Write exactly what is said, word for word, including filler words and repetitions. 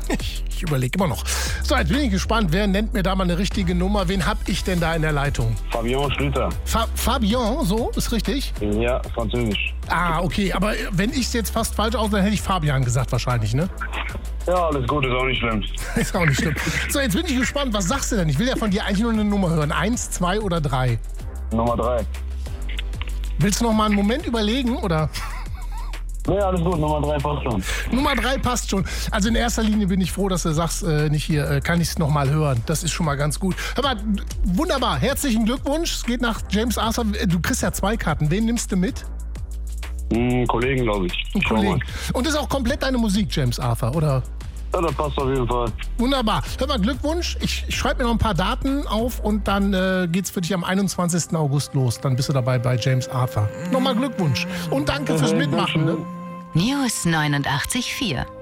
Ich, ich überlege immer noch. So, jetzt bin ich gespannt. Wer nennt mir da mal eine richtige Nummer? Wen hab ich denn da in der Leitung? Fabian Schlüter. Fa- Fabian, so? Ist richtig? Ja, französisch. Ah, okay. Aber wenn ich es jetzt fast falsch aus, dann hätte ich Fabian gesagt wahrscheinlich, ne? Ja, alles gut, ist auch nicht schlimm. Ist auch nicht schlimm. So, jetzt bin ich gespannt. Was sagst du denn? Ich will ja von dir eigentlich nur eine Nummer hören. Eins, zwei oder drei? Nummer drei. Willst du noch mal einen Moment überlegen, oder? Nee, alles gut, Nummer drei passt schon. Nummer drei passt schon. Also in erster Linie bin ich froh, dass du sagst, äh, nicht hier, äh, kann ich es nochmal hören. Das ist schon mal ganz gut. Hör mal, wunderbar. Herzlichen Glückwunsch. Es geht nach James Arthur. Du kriegst ja zwei Karten. Wen nimmst du mit? Ein Kollegen, glaube ich. Ein Schau Kollegen. mal. Und das ist auch komplett deine Musik, James Arthur, oder? Ja, das passt auf jeden Fall. Wunderbar. Hör mal, Glückwunsch. Ich, ich schreibe mir noch ein paar Daten auf und dann äh, geht's für dich am einundzwanzigsten August los. Dann bist du dabei bei James Arthur. Nochmal Glückwunsch. Und danke fürs Mitmachen. Ne? News neunundachtzig Komma vier